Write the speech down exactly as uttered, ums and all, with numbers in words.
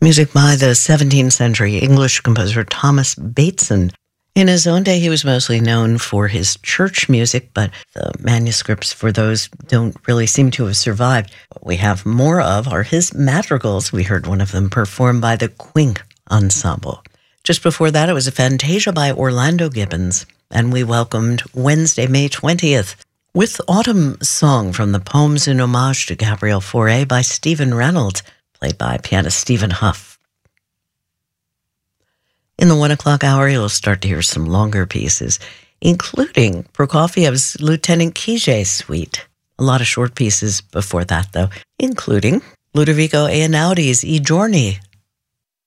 Music by the seventeenth century English composer Thomas Bateson. In his own day, he was mostly known for his church music, but the manuscripts for those don't really seem to have survived. What we have more of are his madrigals. We heard one of them performed by the Quink Ensemble. Just before that, it was a Fantasia by Orlando Gibbons, and we welcomed Wednesday, May twentieth, with Autumn Song from the Poems in Homage to Gabrielle Fauré by Stephen Reynolds, played by pianist Stephen Huff. In the one o'clock hour, you'll start to hear some longer pieces, including Prokofiev's Lieutenant Kije Suite. A lot of short pieces before that, though, including Ludovico Einaudi's I Giorni